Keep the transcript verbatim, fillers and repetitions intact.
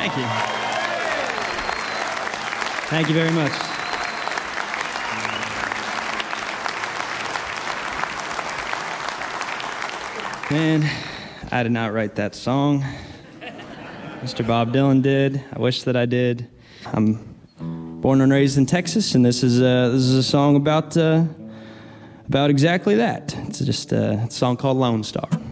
Thank you. Thank you very much. Man, I did not write that song. Mister Bob Dylan did. I wish that I did. I'm born and raised in Texas, and this is uh, this is a song about uh, about exactly that. It's just uh, a song called Lone Star.